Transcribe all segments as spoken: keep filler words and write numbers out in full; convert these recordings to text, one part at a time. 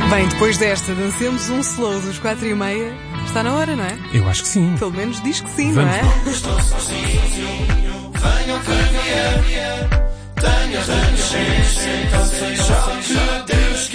Bem, depois desta, dancemos um slow dos quatro e meia. Está na hora, não é? Eu acho que sim. Pelo menos diz que sim, Vamos não é? lá. Estou sozinho, venham caminhar. Tenha consciência, então seja o que Deus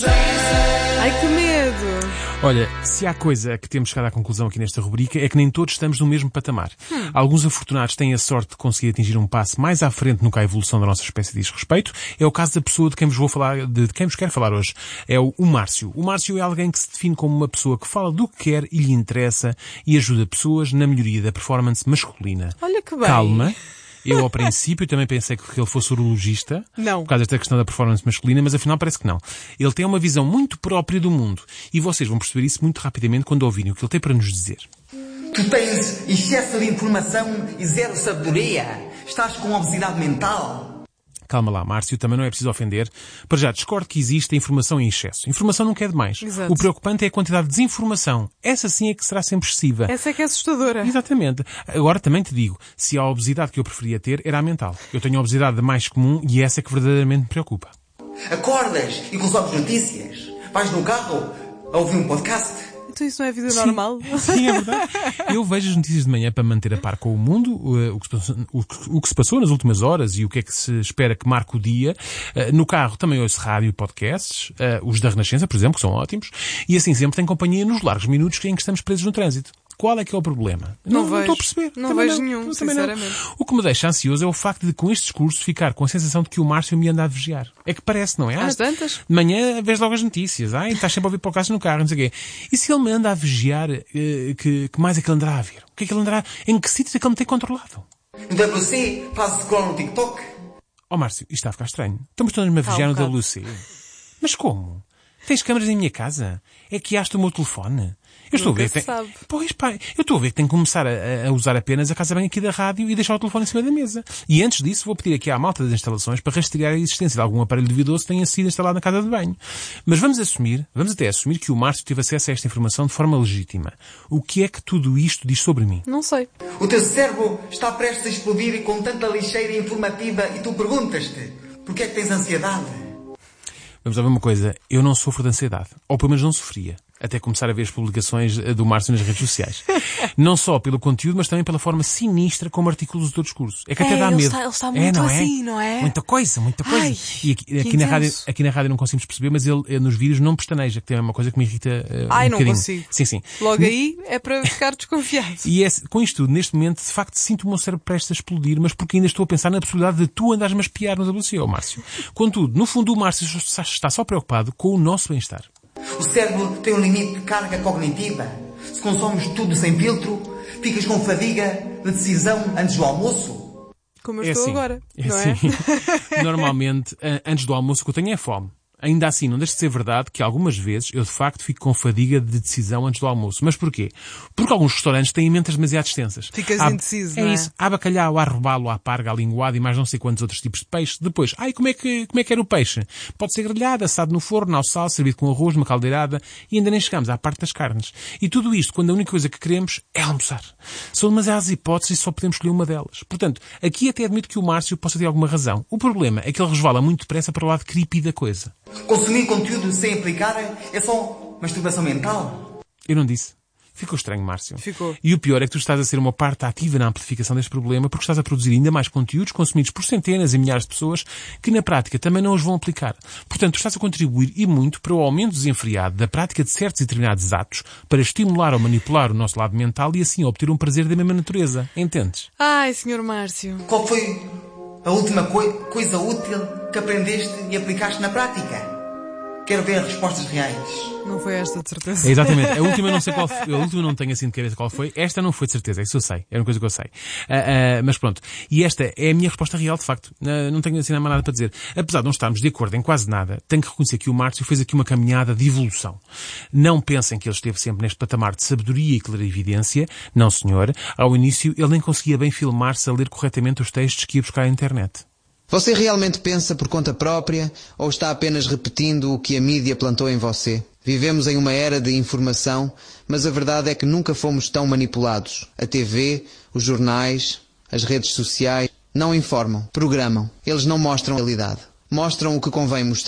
quiser. Ai, que medo! Olha, se há coisa que temos chegado à conclusão aqui nesta rubrica é que nem todos estamos no mesmo patamar. Hum. Alguns afortunados têm a sorte de conseguir atingir um passo mais à frente no que a evolução da nossa espécie diz respeito. É o caso da pessoa de quem vos vou falar, de quem vos quero falar hoje. É o, o Márcio. O Márcio é alguém que se define como uma pessoa que fala do que quer e lhe interessa e ajuda pessoas na melhoria da performance masculina. Olha que bem. Calma. Eu, ao princípio, também pensei que ele fosse urologista. Não. Por causa desta questão da performance masculina, mas afinal parece que não. Ele tem uma visão muito própria do mundo. E vocês vão perceber isso muito rapidamente quando ouvirem o que ele tem para nos dizer. Tu tens excesso de informação e zero sabedoria. Estás com obesidade mental. Calma lá, Márcio, também não é preciso ofender. Para já, discordo que existe informação em excesso. Informação nunca é demais. Exato. O preocupante é a quantidade de desinformação. Essa sim é que será sempre excessiva. Essa é que é assustadora. Exatamente. Agora também te digo, se a obesidade que eu preferia ter era a mental. Eu tenho a obesidade mais comum e essa é que verdadeiramente me preocupa. Acordas e consomes notícias. Vais no carro a ouvir um podcast. Então isso não é vida Sim. normal? Sim, é verdade. Eu vejo as notícias de manhã para me manter a par com o mundo, o que, se passou, o que se passou nas últimas horas e o que é que se espera que marque o dia. No carro também ouço rádio e podcasts, os da Renascença, por exemplo, que são ótimos, e assim sempre tenho companhia nos largos minutos em que estamos presos no trânsito. Qual é que é o problema? Não, não, vejo. não estou a perceber. Não Também vejo não. nenhum, Não, também sinceramente. não. O que me deixa ansioso é o facto de, com este discurso, ficar com a sensação de que o Márcio me anda a vigiar. É que parece, não é? Às Ah, tantas? de manhã vês logo as notícias. Ah, estás sempre a ouvir podcasts no carro, não sei o quê. E se ele me anda a vigiar, eh, que, que mais é que ele andará a ver? O que é que ele andará... Em que sítio é que ele me tem controlado? No W C, fazes scroll no TikTok. Oh, Márcio, isto está a ficar estranho. Estamos todos a vigiar um no bocado. W C. Mas como? Tens câmaras em minha casa? É que haste o meu telefone? Eu estou Nunca a ver que se tem... sabe. Pois, pá, eu estou a ver que tenho que começar a, a usar apenas a casa bem aqui da rádio e deixar o telefone em cima da mesa. E antes disso vou pedir aqui à malta das instalações para rastrear a existência de algum aparelho duvidoso que tenha sido instalado na casa de banho. Mas vamos assumir, vamos até assumir que o Márcio teve acesso a esta informação de forma legítima. O que é que tudo isto diz sobre mim? Não sei. O teu cérebro está prestes a explodir com tanta lixeira informativa e tu perguntas-te porquê é que tens ansiedade? Vamos lá ver uma coisa. Eu não sofro de ansiedade. Ou pelo menos não sofria. Até começar a ver as publicações do Márcio nas redes sociais. Não só pelo conteúdo, mas também pela forma sinistra como articula o teu discurso. É que até É, dá ele medo. está- ele está É, muito não assim, não é? Muita coisa, muita coisa. Ai, e aqui, que aqui na rádio, intenso. aqui na rádio não conseguimos perceber, mas ele eh, nos vídeos não pestaneja, que tem uma coisa que me irrita uh, Ai, um não bocadinho. consigo. Sim, sim. Logo aí é para ficar desconfiado. E é, com isto tudo, neste momento, de facto, sinto o meu cérebro prestes a explodir, mas porque ainda estou a pensar na possibilidade de tu andares-me a espiar no W C, ó Márcio. Contudo, no fundo, o Márcio está só preocupado com o nosso bem-estar. O cérebro tem um limite de carga cognitiva. Se consomes tudo sem filtro, ficas com fadiga de decisão antes do almoço. Como eu É estou assim, agora, é não é? assim. Normalmente, a- antes do almoço, o que eu tenho é fome. Ainda assim, não deixa de ser verdade que algumas vezes eu de facto fico com fadiga de decisão antes do almoço. Mas porquê? Porque alguns restaurantes têm emendas demasiado extensas. Ficas Há- indeciso, É não é? isso. Há bacalhau, há robalo, há parga, há linguado e mais não sei quantos outros tipos de peixe. Depois, ai, como é que, como é que era o peixe? Pode ser grelhado, assado no forno, ao sal, servido com arroz, uma caldeirada e ainda nem chegamos à parte das carnes. E tudo isto quando a única coisa que queremos é almoçar. São demasiadas hipóteses e só podemos escolher uma delas. Portanto, aqui até admito que o Márcio possa ter alguma razão. O problema é que ele resvala muito depressa para o lado creepy da coisa. Consumir conteúdo sem aplicar é só masturbação mental. Eu não disse. Ficou estranho, Márcio. Ficou. E o pior é que tu estás a ser uma parte ativa na amplificação deste problema porque estás a produzir ainda mais conteúdos consumidos por centenas e milhares de pessoas que na prática também não os vão aplicar. Portanto, tu estás a contribuir e muito para o aumento desenfreado da prática de certos e determinados atos para estimular ou manipular o nosso lado mental e assim obter um prazer da mesma natureza. Entendes? Ai, senhor Márcio. Qual foi a última coi- coisa útil que aprendeste e aplicaste na prática? Quero ver respostas reais. Não foi esta, de certeza. É, exatamente. A última não sei qual foi. A última não tenho assim de cabeça qual foi. Esta não foi de certeza. Isso eu sei. É uma coisa que eu sei. Ah, ah, mas pronto. E esta é a minha resposta real, de facto. Ah, não tenho assim mais nada para dizer. Apesar de não estarmos de acordo em quase nada, tenho que reconhecer que o Márcio fez aqui uma caminhada de evolução. Não pensem que ele esteve sempre neste patamar de sabedoria e clarividência. Não, senhor. Ao início, ele nem conseguia bem filmar-se a ler corretamente os textos que ia buscar à internet. Você realmente pensa por conta própria ou está apenas repetindo o que a mídia plantou em você? Vivemos em uma era de informação, mas a verdade é que nunca fomos tão manipulados. A T V, os jornais, as redes sociais não informam, programam. Eles não mostram a realidade. Mostram o que convém mostrar.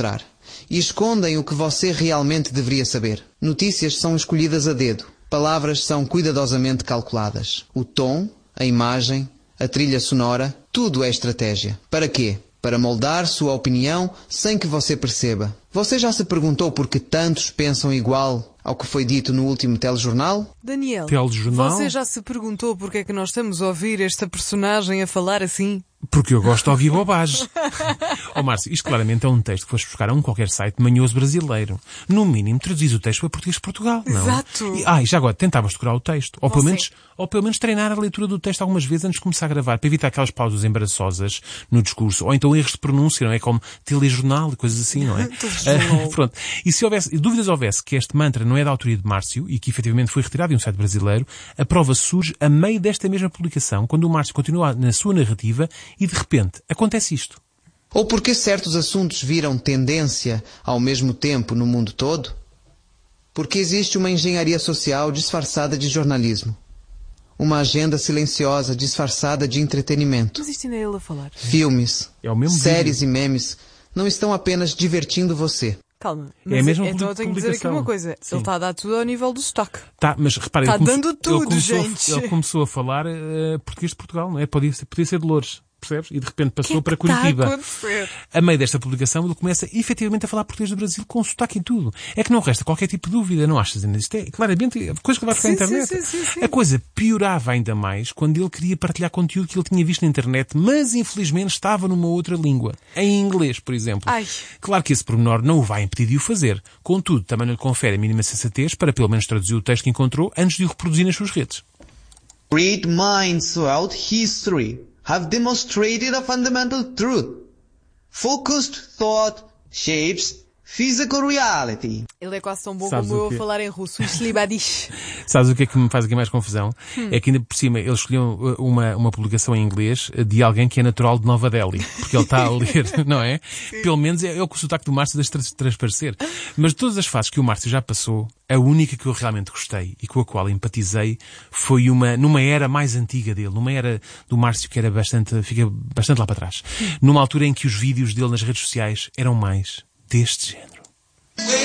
e escondem o que você realmente deveria saber. Notícias são escolhidas a dedo. Palavras são cuidadosamente calculadas. O tom, a imagem, a trilha sonora, tudo é estratégia. Para quê? Para moldar sua opinião sem que você perceba. Você já se perguntou por que tantos pensam igual ao que foi dito no último telejornal? Daniel, Telejornal? você já se perguntou porque é que nós estamos a ouvir esta personagem a falar assim? Porque eu gosto de ouvir bobagem. Ó Márcio, isto claramente é um texto que foste buscar a um qualquer site manhoso brasileiro. No mínimo, traduzis o texto para português de Portugal, não? Exato. E, ah, e já agora, tentavas decorar o texto. Ou pelo, Você. menos, ou pelo menos treinar a leitura do texto algumas vezes antes de começar a gravar, para evitar aquelas pausas embaraçosas no discurso. Ou então erros de pronúncia, não é? Como telejornal e coisas assim, não é? Telejornal. Pronto. E se houvesse, dúvidas houvesse que este mantra não é da autoria de Márcio e que efetivamente foi retirado de um site brasileiro, a prova surge a meio desta mesma publicação, quando o Márcio continua na sua narrativa e de repente acontece isto. Ou porque certos assuntos viram tendência ao mesmo tempo no mundo todo? Porque existe uma engenharia social disfarçada de jornalismo. Uma agenda silenciosa disfarçada de entretenimento. Mas isto ainda é ele a falar. Filmes, É o mesmo séries vídeo. e memes não estão apenas divertindo você. Calma. É a Mas mesma então eu tenho que dizer aqui publicação. uma coisa. Sim. Ele está a dar tudo ao nível do sotaque. Tá, mas repara, Tá ele, come- dando tudo, ele, começou, gente. ele começou a falar uh, português de Portugal, não é? Podia ser, podia ser de Loures, percebes? E de repente passou O que para é que está a Curitiba. acontecer? A meio desta publicação ele começa efetivamente a falar português do Brasil com sotaque e tudo. É que não resta qualquer tipo de dúvida, não achas ainda? Isto é claramente coisa que vai ficar na Sim, internet. sim, sim, sim, sim. A coisa piorava ainda mais quando ele queria partilhar conteúdo que ele tinha visto na internet, mas infelizmente estava numa outra língua. Em inglês, por exemplo. Ai. Claro que esse pormenor não o vai impedir de o fazer. Contudo, também não lhe confere a mínima sensatez para pelo menos traduzir o texto que encontrou antes de o reproduzir nas suas redes. Great minds throughout history have demonstrated a fundamental truth. Focused thought shapes physical reality. Ele é quase tão bom Sabes como o eu quê? a falar em russo. Slibadish. Sabes o que é que me faz aqui mais confusão? Hum. É que ainda por cima eles escolheram uh, uma, uma publicação em inglês de alguém que é natural de Nova Delhi. Porque ele está a ler, não é? Pelo menos é, é o que o sotaque do Márcio deixa trans- transparecer. Mas de todas as fases que o Márcio já passou, a única que eu realmente gostei e com a qual empatizei foi uma, numa era mais antiga dele, numa era do Márcio que era bastante, fica bastante lá para trás. Numa altura em que os vídeos dele nas redes sociais eram mais deste género.